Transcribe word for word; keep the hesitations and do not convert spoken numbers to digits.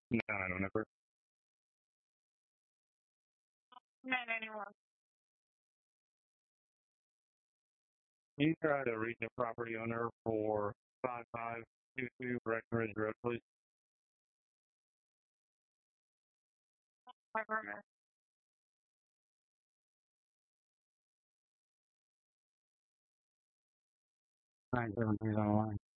No, I don't ever. Not anymore. You try to reach the property owner for five five two two Breckenridge Road, please. Whatever. nine seven three on the line.